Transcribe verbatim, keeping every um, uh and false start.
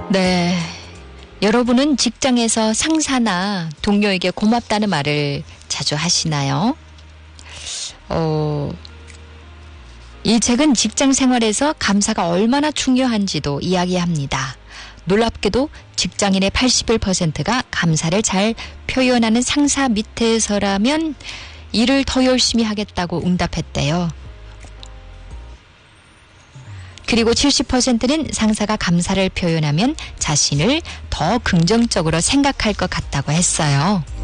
네. 여러분은 직장에서 상사나 동료에게 고맙다는 말을 자주 하시나요? 어, 이 책은 직장 생활에서 감사가 얼마나 중요한지도 이야기합니다. 놀랍게도 직장인의 팔십일 퍼센트가 감사를 잘 표현하는 상사 밑에서라면 일을 더 열심히 하겠다고 응답했대요. 그리고 칠십 퍼센트는 상사가 감사를 표현하면 자신을 더 긍정적으로 생각할 것 같다고 했어요.